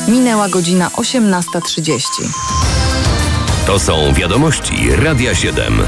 Minęła godzina 18:30. To są wiadomości Radia 7.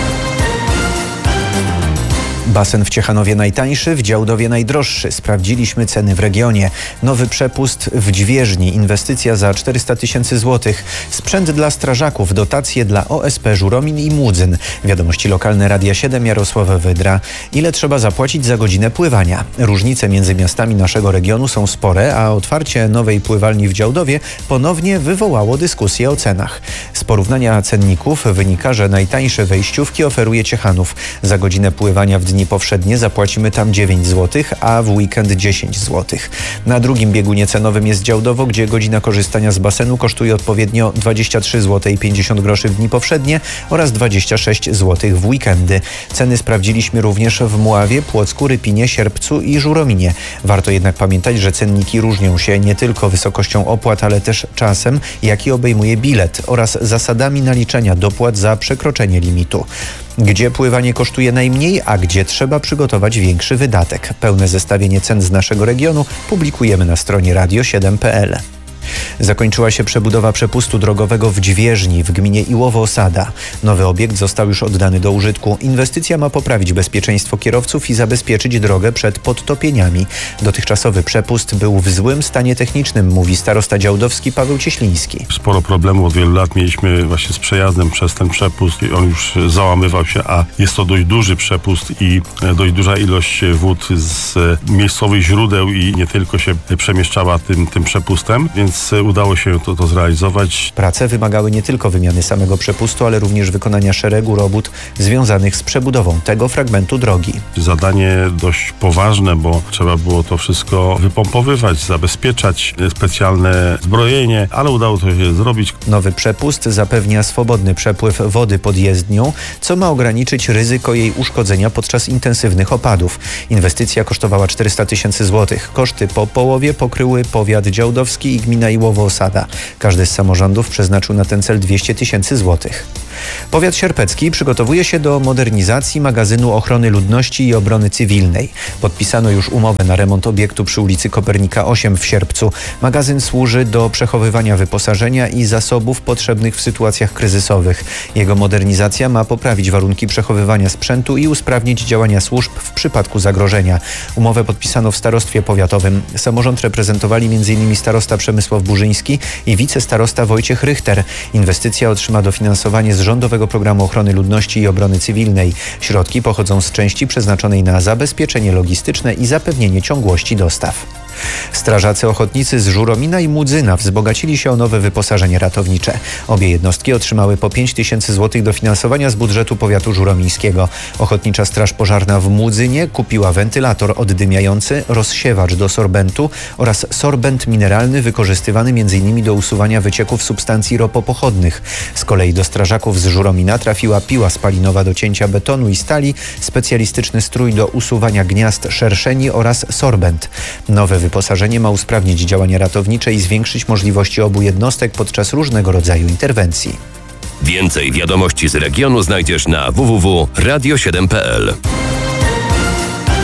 Basen w Ciechanowie najtańszy, w Działdowie najdroższy. Sprawdziliśmy ceny w regionie. Nowy przepust w Dźwieżni, inwestycja za 400 000 złotych. Sprzęt dla strażaków, dotacje dla OSP Żuromin i Mudzyn. Wiadomości lokalne Radia 7, Jarosław Wydra. Ile trzeba zapłacić za godzinę pływania? Różnice między miastami naszego regionu są spore, a otwarcie nowej pływalni w Działdowie ponownie wywołało dyskusję o cenach. Z porównania cenników wynika, że najtańsze wejściówki oferuje Ciechanów. Za godzinę pływania w dni powszednie zapłacimy tam 9 zł, a w weekend 10 zł. Na drugim biegunie cenowym jest Działdowo, gdzie godzina korzystania z basenu kosztuje odpowiednio 23 zł i 50 groszy w dni powszednie oraz 26 zł w weekendy. Ceny sprawdziliśmy również w Mławie, Płocku, Rypinie, Sierpcu i Żurominie. Warto jednak pamiętać, że cenniki różnią się nie tylko wysokością opłat, ale też czasem, jaki obejmuje bilet oraz zasadami naliczenia dopłat za przekroczenie limitu. Gdzie pływanie kosztuje najmniej, a gdzie trzeba przygotować większy wydatek. Pełne zestawienie cen z naszego regionu publikujemy na stronie radio7.pl. Zakończyła się przebudowa przepustu drogowego w Dźwieżni w gminie Iłowo-Osada. Nowy obiekt został już oddany do użytku. Inwestycja ma poprawić bezpieczeństwo kierowców i zabezpieczyć drogę przed podtopieniami. Dotychczasowy przepust był w złym stanie technicznym, mówi starosta działdowski Paweł Cieśliński. Sporo problemów od wielu lat mieliśmy właśnie z przejazdem przez ten przepust i on już załamywał się, a jest to dość duży przepust i dość duża ilość wód z miejscowych źródeł i nie tylko się przemieszczała tym przepustem, więc udało się to zrealizować. Prace wymagały nie tylko wymiany samego przepustu, ale również wykonania szeregu robót związanych z przebudową tego fragmentu drogi. Zadanie dość poważne, bo trzeba było to wszystko wypompowywać, zabezpieczać, specjalne zbrojenie, ale udało to się zrobić. Nowy przepust zapewnia swobodny przepływ wody pod jezdnią, co ma ograniczyć ryzyko jej uszkodzenia podczas intensywnych opadów. Inwestycja kosztowała 400 000 złotych. Koszty po połowie pokryły powiat działdowski i gmina Iłowo-Osada. Każdy z samorządów przeznaczył na ten cel 200 000 złotych. Powiat sierpecki przygotowuje się do modernizacji magazynu ochrony ludności i obrony cywilnej. Podpisano już umowę na remont obiektu przy ulicy Kopernika 8 w Sierpcu. Magazyn służy do przechowywania wyposażenia i zasobów potrzebnych w sytuacjach kryzysowych. Jego modernizacja ma poprawić warunki przechowywania sprzętu i usprawnić działania służb w przypadku zagrożenia. Umowę podpisano w starostwie powiatowym. Samorząd reprezentowali m.in. starosta Przemysław Burzyński i wicestarosta Wojciech Rychter. Inwestycja otrzyma dofinansowanie z Rządowego Programu Ochrony Ludności i Obrony Cywilnej. Środki pochodzą z części przeznaczonej na zabezpieczenie logistyczne i zapewnienie ciągłości dostaw. Strażacy ochotnicy z Żuromina i Mudzyna wzbogacili się o nowe wyposażenie ratownicze. Obie jednostki otrzymały po 5 000 złotych dofinansowania z budżetu powiatu żuromińskiego. Ochotnicza Straż Pożarna w Mudzynie kupiła wentylator oddymiający, rozsiewacz do sorbentu oraz sorbent mineralny wykorzystywany m.in. do usuwania wycieków substancji ropopochodnych. Z kolei do strażaków z Żuromina trafiła piła spalinowa do cięcia betonu i stali, specjalistyczny strój do usuwania gniazd szerszeni oraz sorbent. Nowe wyposażenie ma usprawnić działania ratownicze i zwiększyć możliwości obu jednostek podczas różnego rodzaju interwencji. Więcej wiadomości z regionu znajdziesz na www.radio7.pl.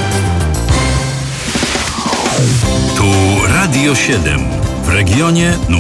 Tu Radio 7 w regionie numer